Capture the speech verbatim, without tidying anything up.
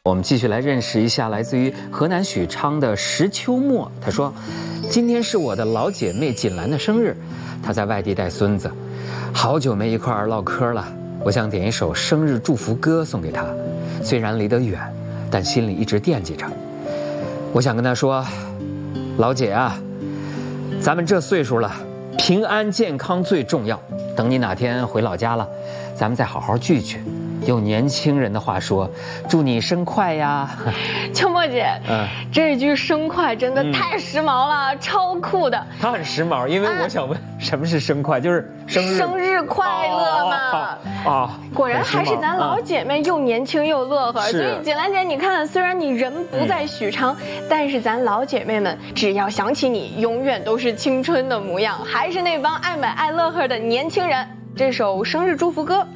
我们继续来认识一下来自于河南许昌的石秋墨。他说，今天是我的老姐妹锦兰的生日，她在外地带孙子，好久没一块儿唠嗑了。我想点一首生日祝福歌送给她，虽然离得远，但心里一直惦记着。我想跟她说，老姐啊，咱们这岁数了，平安健康最重要。等你哪天回老家了，咱们再好好聚聚。用年轻人的话说，祝你生快呀！ 秋墨姐，嗯，这句生快真的太时髦了，嗯、超酷的。 它很时髦，因为我想问，啊、什么是生快？就是生日生日快乐嘛！啊、哦哦，果然还是咱老姐妹又年轻又乐呵。所以锦兰姐，你看，虽然你人不在许昌，嗯、但是咱老姐妹们只要想起你，永远都是青春的模样，还是那帮爱美爱乐呵的年轻人。这首生日祝福歌